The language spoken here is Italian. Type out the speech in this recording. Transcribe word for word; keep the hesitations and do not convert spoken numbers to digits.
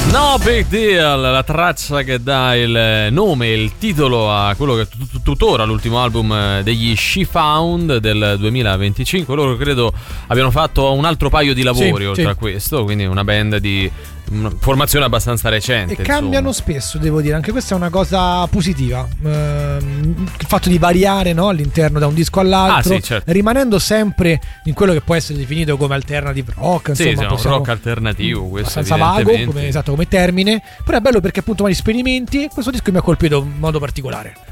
No Big Deal, la traccia che dà il nome, il titolo a quello che è tut- tuttora l'ultimo album degli She Found del duemilaventicinque. Loro credo abbiano fatto un altro paio di lavori, sì, oltre sì. a questo, quindi una band di una formazione abbastanza recente. E cambiano insomma. spesso, devo dire, anche questa è una cosa positiva. Ehm, il fatto di variare, no, all'interno da un disco all'altro, Ah, sì, certo. rimanendo sempre in quello che può essere definito come alternative rock, Sì, insomma, sì, un possiamo- rock alternativo, questo abbastanza vago evidentemente. come, esatto, come termine, però è bello perché appunto vari esperimenti e questo disco mi ha colpito in modo particolare.